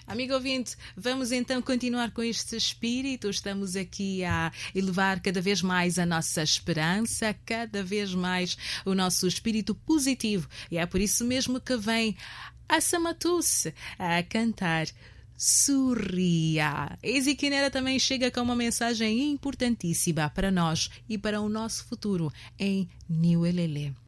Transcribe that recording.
Amigo ouvinte, vamos então continuar com este espírito. Estamos aqui a elevar cada vez mais a nossa esperança, cada vez mais o nosso espírito positivo. E é por isso mesmo que vem a Samatuce a cantar Sorria. Easy Quinera também chega com uma mensagem importantíssima para nós e para o nosso futuro em Niuelele.